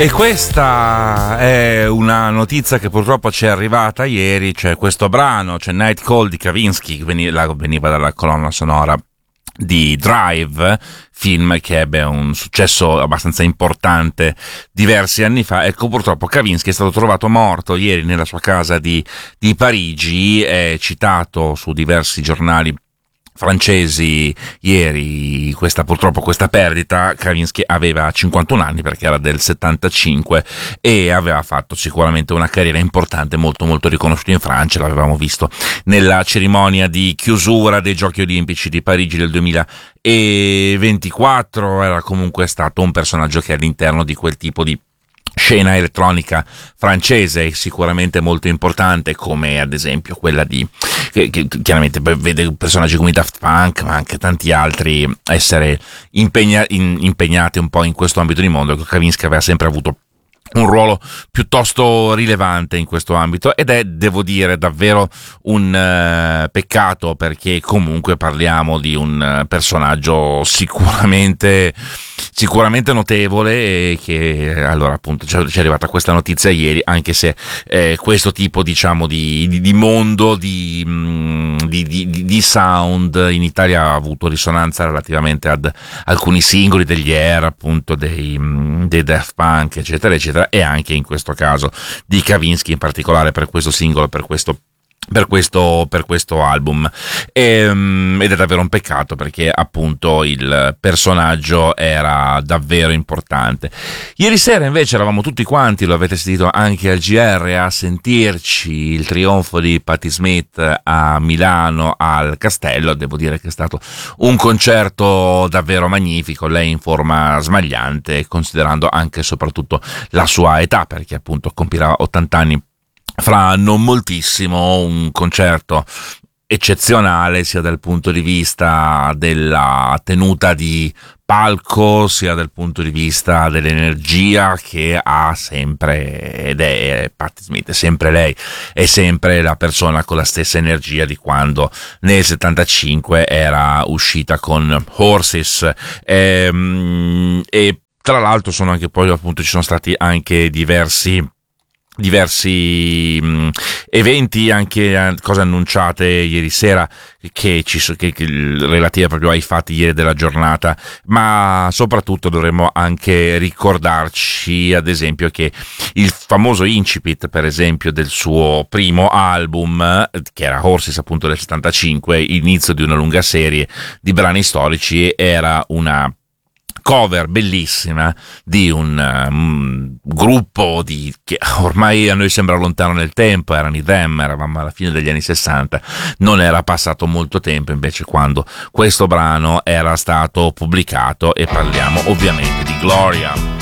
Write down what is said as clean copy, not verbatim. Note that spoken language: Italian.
E questa è una notizia che purtroppo ci è arrivata ieri. C'è questo brano, c'è Night Call di Kavinsky, che veniva dalla colonna sonora di Drive, film che ebbe un successo abbastanza importante diversi anni fa. Ecco, purtroppo Kavinsky è stato trovato morto ieri nella sua casa di Parigi. È citato su diversi giornali francesi ieri purtroppo questa perdita. Kavinsky aveva 51 anni perché era del 75 e aveva fatto sicuramente una carriera importante, molto molto riconosciuta in Francia. L'avevamo visto nella cerimonia di chiusura dei Giochi Olimpici di Parigi del 2024. Era comunque stato un personaggio che all'interno di quel tipo di scena elettronica francese sicuramente molto importante, come ad esempio quella che chiaramente vede personaggi come Daft Punk, ma anche tanti altri essere impegnati un po' in questo ambito di mondo. Kavinsky aveva sempre avuto un ruolo piuttosto rilevante in questo ambito ed è, devo dire, davvero un peccato, perché comunque parliamo di un personaggio sicuramente notevole, e che allora appunto ci è arrivata questa notizia ieri, anche se questo tipo diciamo di mondo di sound in Italia ha avuto risonanza relativamente ad alcuni singoli degli Air, appunto dei Daft Punk, eccetera eccetera, e anche in questo caso di Kavinsky, in particolare per questo singolo, per questo album, ed è davvero un peccato, perché appunto il personaggio era davvero importante. Ieri sera invece eravamo tutti quanti, lo avete sentito anche al GR, a sentirci il trionfo di Patti Smith a Milano al Castello. Devo dire che è stato un concerto davvero magnifico, lei in forma smagliante, considerando anche e soprattutto la sua età, perché appunto compirà 80 anni fra non moltissimo. Un concerto eccezionale sia dal punto di vista della tenuta di palco, sia dal punto di vista dell'energia che ha sempre, ed è Patti Smith, è sempre lei, è sempre la persona con la stessa energia di quando nel 75 era uscita con Horses, e tra l'altro sono anche poi appunto ci sono stati anche diversi eventi, anche cose annunciate ieri sera che relative proprio ai fatti ieri della giornata, ma soprattutto dovremmo anche ricordarci ad esempio che il famoso incipit, per esempio, del suo primo album, che era Horses appunto del 75, inizio di una lunga serie di brani storici, era una cover bellissima di un gruppo che ormai a noi sembra lontano nel tempo, erano i Them, eravamo alla fine degli anni 60, non era passato molto tempo invece quando questo brano era stato pubblicato, e parliamo ovviamente di Gloria.